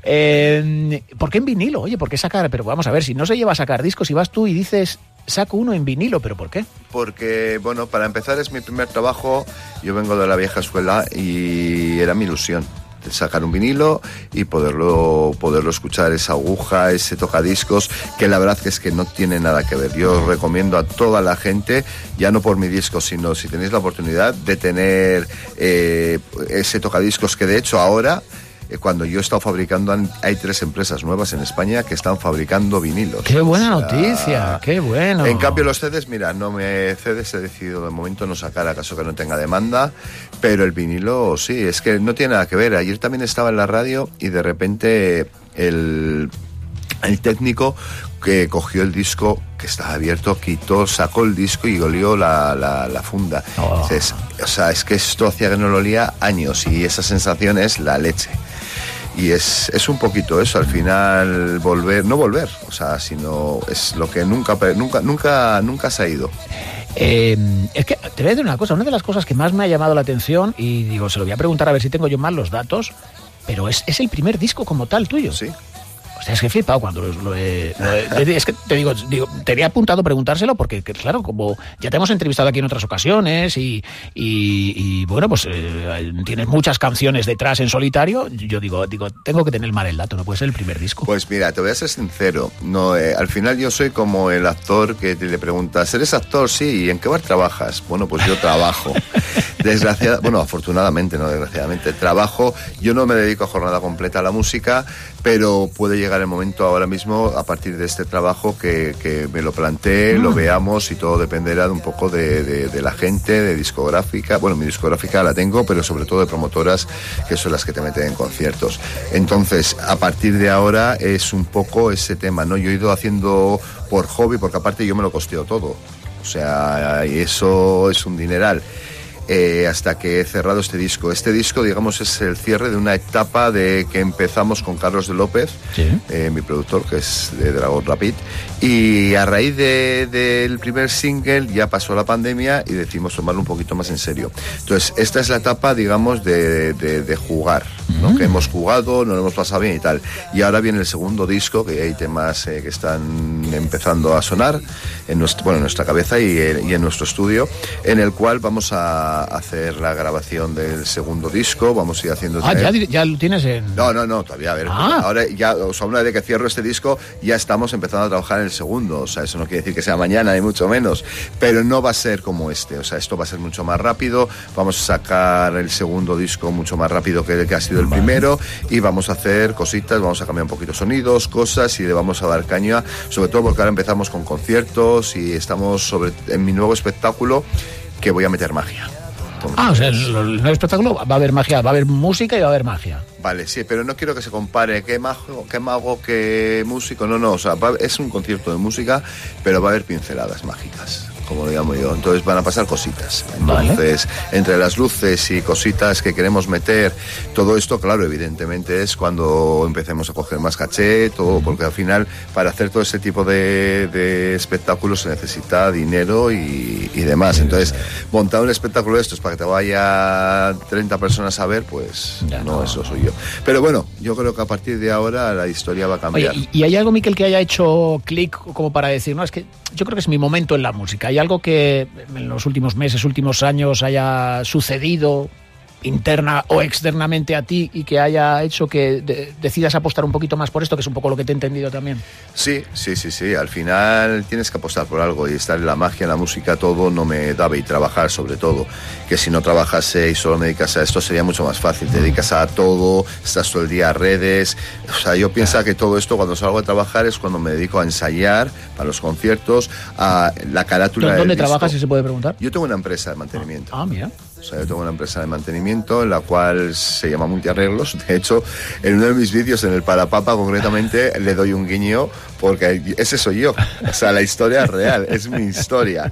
¿Por qué en vinilo? Oye, ¿por qué sacar? Pero vamos a ver, si no se lleva a sacar discos, si vas tú y dices, saco uno en vinilo, ¿pero por qué? Porque, bueno, para empezar es mi primer trabajo, yo vengo de la vieja escuela y era mi ilusión sacar un vinilo y poderlo escuchar, esa aguja, ese tocadiscos, que la verdad que es que no tiene nada que ver. Yo recomiendo a toda la gente, ya no por mi disco, sino si tenéis la oportunidad de tener ese tocadiscos, que de hecho ahora, cuando yo he estado fabricando, hay 3 empresas nuevas en España que están fabricando vinilos. ¡Qué buena noticia! ¡Qué bueno! En cambio los CDs, mira, CDs he decidido de momento no sacar, acaso que no tenga demanda, pero el vinilo sí, es que no tiene nada que ver. Ayer también estaba en la radio y de repente el técnico que cogió el disco que estaba abierto, sacó el disco y olió la funda. Oh. O sea, es que esto hacía que no lo olía años y esa sensación es la leche. Y es un poquito eso, al final no volver, o sea, sino es lo que nunca se ha ido. Es que te voy a decir una cosa, una de las cosas que más me ha llamado la atención, y digo, se lo voy a preguntar a ver si tengo yo mal los datos, pero es el primer disco como tal tuyo. Sí. O sea, es que he flipado cuando es que te digo, tenía apuntado preguntárselo porque, claro, como ya te hemos entrevistado aquí en otras ocasiones y bueno, pues tienes muchas canciones detrás en solitario, yo digo, tengo que tener mal el dato, no puede ser el primer disco. Pues mira, te voy a ser sincero, no, al final yo soy como el actor que le preguntas, ¿eres actor? Sí, ¿y en qué bar trabajas? Bueno, pues yo trabajo. Afortunadamente, no desgraciadamente, trabajo, yo no me dedico a jornada completa a la música, pero puede llegar el momento ahora mismo, a partir de este trabajo, que me lo plantee, lo veamos, y todo dependerá de un poco de la gente, de discográfica. Bueno, mi discográfica la tengo, pero sobre todo de promotoras, que son las que te meten en conciertos. Entonces, a partir de ahora es un poco ese tema, ¿no? Yo he ido haciendo por hobby, porque aparte yo me lo costeo todo. O sea, y eso es un dineral. Hasta que he cerrado este disco. Este disco, digamos, es el cierre de una etapa de que empezamos con Carlos de López, ¿sí? Mi productor, que es de Dragón Rapid, y a raíz del primer single ya pasó la pandemia y decidimos tomarlo un poquito más en serio. Entonces, esta es la etapa, digamos, de jugar, ¿no? Que hemos jugado, nos lo hemos pasado bien y tal. Y ahora viene el segundo disco, que hay temas que están empezando a sonar en nuestra cabeza y en nuestro estudio, en el cual vamos a hacer la grabación del segundo disco, vamos a ir haciendo... ¿Ya lo tienes en...? No, todavía, a ver, ahora ya, o sea, una vez que cierro este disco, ya estamos empezando a trabajar en el segundo, o sea, eso no quiere decir que sea mañana, ni mucho menos, pero no va a ser como este, o sea, esto va a ser mucho más rápido, vamos a sacar el segundo disco mucho más rápido que el que ha sido el primero, y vamos a hacer cositas, vamos a cambiar un poquito sonidos, cosas, y le vamos a dar caña, sobre todo porque ahora empezamos con conciertos, y estamos en mi nuevo espectáculo, que voy a meter magia. O sea, en el nuevo espectáculo va a haber magia, va a haber música y va a haber magia. Vale, sí, pero no quiero que se compare qué mago, qué músico, no, o sea, es un concierto de música, pero va a haber pinceladas mágicas, como lo llamo yo. Entonces van a pasar cositas. Entonces, entre las luces y cositas que queremos meter, todo esto, claro, evidentemente es cuando empecemos a coger más caché, todo, porque al final, para hacer todo ese tipo de espectáculos se necesita dinero y demás. Entonces, montar un espectáculo de estos para que te vaya 30 personas a ver, pues no, eso soy yo. Pero bueno, yo creo que a partir de ahora la historia va a cambiar. Oye, ¿y hay algo, Miquel, que haya hecho clic como para decir, no, es que yo creo que es mi momento en la música? ¿Hay algo que en los últimos meses, últimos años haya sucedido interna o externamente a ti y que haya hecho que decidas apostar un poquito más por esto, que es un poco lo que te he entendido también? Sí, al final tienes que apostar por algo, y estar en la magia, en la música, todo no me daba, y trabajar sobre todo, que si no trabajase y solo me dedicase a esto sería mucho más fácil, te dedicas a todo, estás todo el día a redes, o sea, yo pienso que todo esto, cuando salgo a trabajar, es cuando me dedico a ensayar para los conciertos, a la carátula. ¿Dónde trabajas, si se puede preguntar? Yo tengo una empresa de mantenimiento. Mira. O sea, yo tengo una empresa de mantenimiento en la cual se llama Multiarreglos. De hecho, en uno de mis vídeos, en el Parapapa concretamente, le doy un guiño porque ese soy yo. O sea, la historia es real, es mi historia.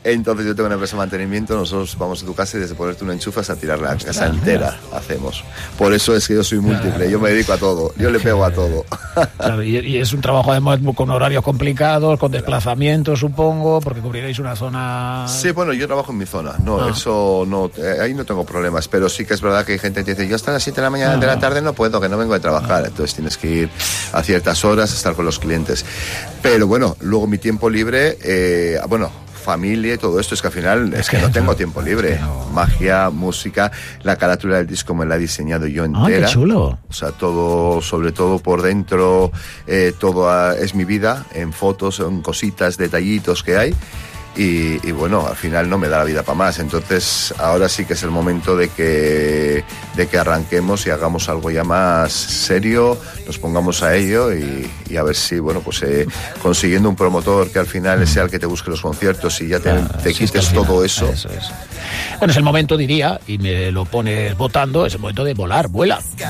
Entonces yo tengo una empresa de mantenimiento, nosotros vamos a tu casa y desde ponerte un enchufe hasta tirar la casa entera hacemos. Por eso es que yo soy múltiple, yo me dedico a todo, yo le pego a todo. Claro, y es un trabajo además con horarios complicados, con desplazamientos, supongo, porque cubriréis una zona... Sí, bueno, yo trabajo en mi zona, eso no, ahí no tengo problemas, pero sí que es verdad que hay gente que dice, yo hasta las 7 de la mañana de la tarde no puedo, que no vengo de trabajar, entonces tienes que ir a ciertas horas a estar con los clientes. Pero bueno, luego mi tiempo libre, familia y todo esto, es que al final es que no tengo tiempo libre. Magia, música, la carátula del disco me la he diseñado yo entera. ¡Qué chulo! O sea, todo, sobre todo por dentro, todo es mi vida, en fotos, en cositas, detallitos que hay. Y bueno, al final no me da la vida para más. Entonces ahora sí que es el momento de que arranquemos y hagamos algo ya más serio, nos pongamos a ello y a ver si, consiguiendo un promotor que al final sea el que te busque los conciertos y ya te quites todo eso. Eso es. Bueno, es el momento, diría, y me lo pones votando, es el momento de volar, vuela.